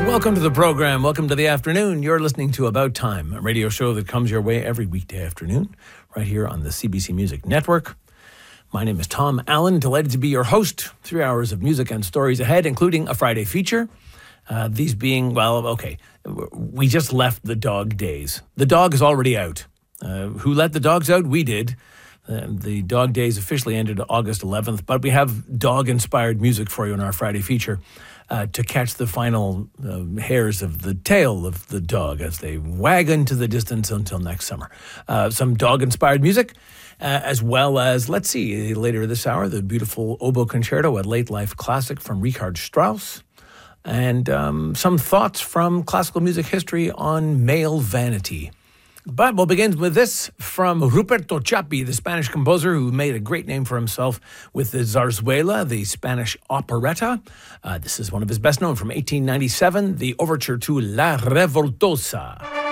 Welcome to the program. Welcome to the afternoon. You're listening to About Time, a radio show that comes your way every weekday afternoon, right here on the CBC Music Network. My name is Tom Allen, delighted to be your host. 3 hours of music and stories ahead, including a Friday feature. These being, we just left the dog days. The dog is already out. Who let the dogs out? We did. The dog days officially ended August 11th, but we have dog-inspired music for you in our Friday feature to catch the final hairs of the tail of the dog as they wag into the distance until next summer. Some dog-inspired music, as well as, let's see, later this hour, the beautiful Oboe Concerto, a late life classic from Richard Strauss, and some thoughts from classical music history on male vanity. But we'll begin with this from Ruperto Chapi, the Spanish composer who made a great name for himself with the Zarzuela, the Spanish operetta. This is one of his best known from 1897, the overture to La Revoltosa.